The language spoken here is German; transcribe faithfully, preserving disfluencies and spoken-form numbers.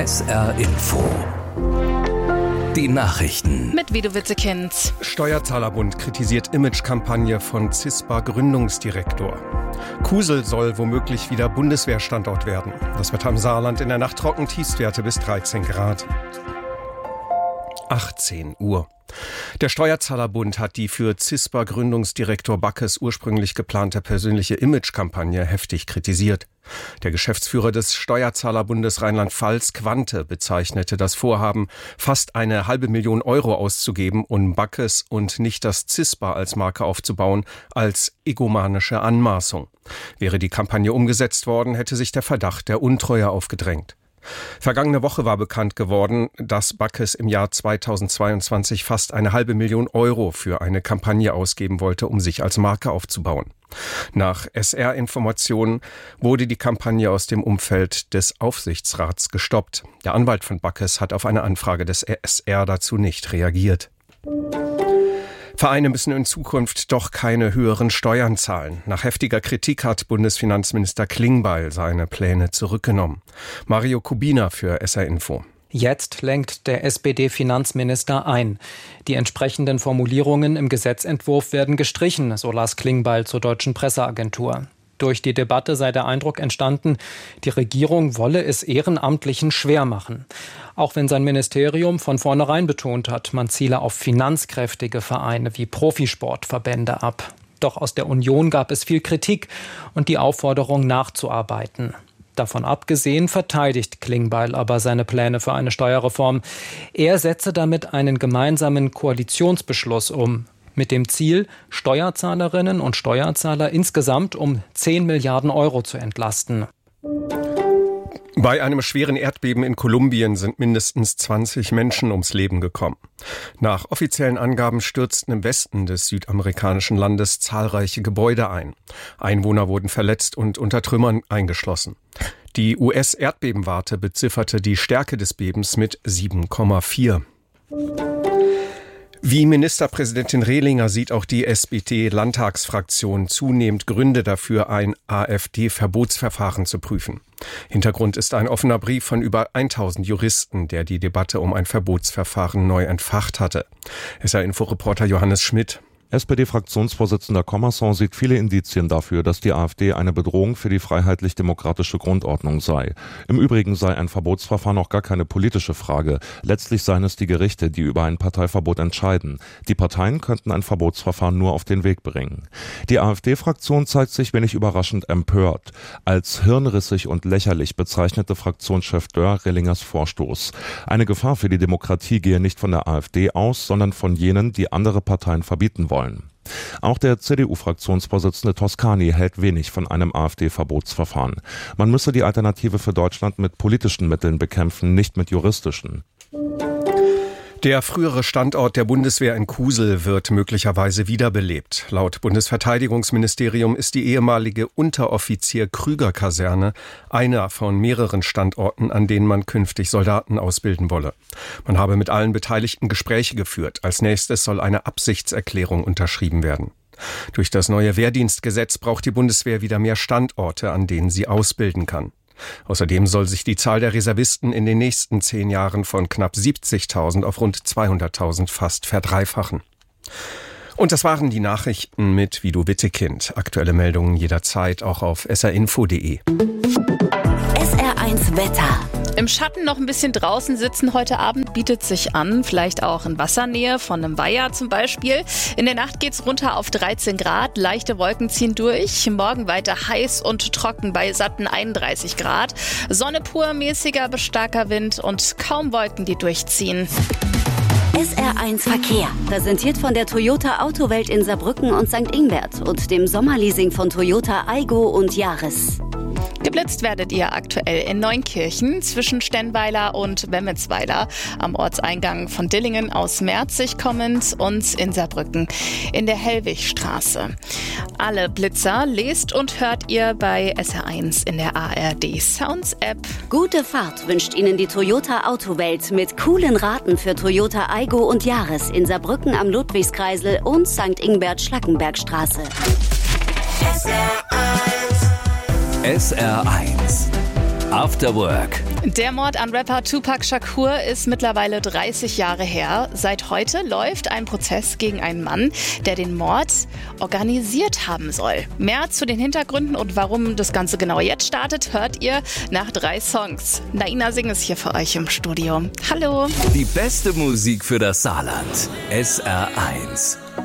S R Info. Die Nachrichten. Mit Vido Witzekind. Steuerzahlerbund kritisiert Imagekampagne von CISPA-Gründungsdirektor. Kusel soll womöglich wieder Bundeswehrstandort werden. Das Wetter im Saarland in der Nacht trocken, Tiefstwerte bis dreizehn Grad. achtzehn Uhr. Der Steuerzahlerbund hat die für CISPA-Gründungsdirektor Backes ursprünglich geplante persönliche Imagekampagne heftig kritisiert. Der Geschäftsführer des Steuerzahlerbundes Rheinland-Pfalz, Quante, bezeichnete das Vorhaben, fast eine halbe Million Euro auszugeben, um Backes und nicht das CISPA als Marke aufzubauen, als egomanische Anmaßung. Wäre die Kampagne umgesetzt worden, hätte sich der Verdacht der Untreue aufgedrängt. Vergangene Woche war bekannt geworden, dass Backes im Jahr zweitausendzweiundzwanzig fast eine halbe Million Euro für eine Kampagne ausgeben wollte, um sich als Marke aufzubauen. Nach S R-Informationen wurde die Kampagne aus dem Umfeld des Aufsichtsrats gestoppt. Der Anwalt von Backes hat auf eine Anfrage des S R dazu nicht reagiert. Vereine müssen in Zukunft doch keine höheren Steuern zahlen. Nach heftiger Kritik hat Bundesfinanzminister Klingbeil seine Pläne zurückgenommen. Mario Kubina für S R Info. Jetzt lenkt der S P D-Finanzminister ein. Die entsprechenden Formulierungen im Gesetzentwurf werden gestrichen, so las Klingbeil zur Deutschen Presseagentur. Durch die Debatte sei der Eindruck entstanden, die Regierung wolle es Ehrenamtlichen schwer machen. Auch wenn sein Ministerium von vornherein betont hat, man ziele auf finanzkräftige Vereine wie Profisportverbände ab. Doch aus der Union gab es viel Kritik und die Aufforderung nachzuarbeiten. Davon abgesehen verteidigt Klingbeil aber seine Pläne für eine Steuerreform. Er setze damit einen gemeinsamen Koalitionsbeschluss um. Mit dem Ziel, Steuerzahlerinnen und Steuerzahler insgesamt um zehn Milliarden Euro zu entlasten. Bei einem schweren Erdbeben in Kolumbien sind mindestens zwanzig Menschen ums Leben gekommen. Nach offiziellen Angaben stürzten im Westen des südamerikanischen Landes zahlreiche Gebäude ein. Einwohner wurden verletzt und unter Trümmern eingeschlossen. Die U S-Erdbebenwarte bezifferte die Stärke des Bebens mit sieben Komma vier. Wie Ministerpräsidentin Rehlinger sieht auch die S P D-Landtagsfraktion zunehmend Gründe dafür, ein AfD-Verbotsverfahren zu prüfen. Hintergrund ist ein offener Brief von über tausend Juristen, der die Debatte um ein Verbotsverfahren neu entfacht hatte. S R-Info-Reporter Johannes Schmidt. S P D-Fraktionsvorsitzender Commerson sieht viele Indizien dafür, dass die AfD eine Bedrohung für die freiheitlich-demokratische Grundordnung sei. Im Übrigen sei ein Verbotsverfahren auch gar keine politische Frage. Letztlich seien es die Gerichte, die über ein Parteiverbot entscheiden. Die Parteien könnten ein Verbotsverfahren nur auf den Weg bringen. Die AfD-Fraktion zeigt sich wenig überraschend empört. Als hirnrissig und lächerlich bezeichnete Fraktionschef Dörr Rehlingers Vorstoß. Eine Gefahr für die Demokratie gehe nicht von der AfD aus, sondern von jenen, die andere Parteien verbieten wollen. Auch der C D U-Fraktionsvorsitzende Toscani hält wenig von einem AfD-Verbotsverfahren. Man müsse die Alternative für Deutschland mit politischen Mitteln bekämpfen, nicht mit juristischen. Der frühere Standort der Bundeswehr in Kusel wird möglicherweise wiederbelebt. Laut Bundesverteidigungsministerium ist die ehemalige Unteroffizier-Krüger-Kaserne einer von mehreren Standorten, an denen man künftig Soldaten ausbilden wolle. Man habe mit allen Beteiligten Gespräche geführt. Als nächstes soll eine Absichtserklärung unterschrieben werden. Durch das neue Wehrdienstgesetz braucht die Bundeswehr wieder mehr Standorte, an denen sie ausbilden kann. Außerdem soll sich die Zahl der Reservisten in den nächsten zehn Jahren von knapp siebzigtausend auf rund zweihunderttausend fast verdreifachen. Und das waren die Nachrichten mit Vido Wittekind. Aktuelle Meldungen jederzeit auch auf s r info punkt d e. S R eins Wetter. Im Schatten noch ein bisschen draußen sitzen heute Abend bietet sich an, vielleicht auch in Wassernähe von einem Weiher zum Beispiel. In der Nacht geht's runter auf dreizehn Grad, leichte Wolken ziehen durch. Morgen weiter heiß und trocken bei satten einunddreißig Grad. Sonne pur, mäßiger bis starker Wind und kaum Wolken, die durchziehen. S R eins Verkehr, präsentiert von der Toyota Autowelt in Saarbrücken und Sankt Ingbert und dem Sommerleasing von Toyota Aygo und Yaris. Geblitzt werdet ihr aktuell in Neunkirchen zwischen Stenweiler und Wemmelsweiler am Ortseingang von Dillingen aus Merzig kommend und in Saarbrücken in der Hellwigstraße. Alle Blitzer lest und hört ihr bei S R eins in der A R D Sounds App. Gute Fahrt wünscht Ihnen die Toyota Autowelt mit coolen Raten für Toyota Aygo und Yaris in Saarbrücken am Ludwigskreisel und Sankt Ingbert Schlackenbergstraße. S R eins After Work Der Mord an Rapper Tupac Shakur ist mittlerweile dreißig Jahre her. Seit heute läuft ein Prozess gegen einen Mann, der den Mord organisiert haben soll. Mehr zu den Hintergründen und warum das Ganze genau jetzt startet, hört ihr nach drei Songs. Naina Singh ist hier für euch im Studio. Hallo. Die beste Musik für das Saarland. S R eins.